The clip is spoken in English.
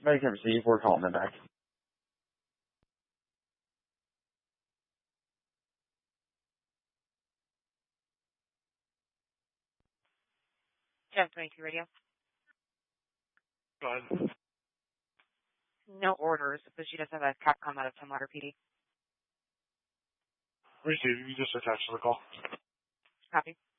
Make him receive. We're calling him back. Jeff 22 Radio. Go ahead. No orders, but she does have a Capcom out of Tumwater PD. Receive. You just attached to the call. Copy.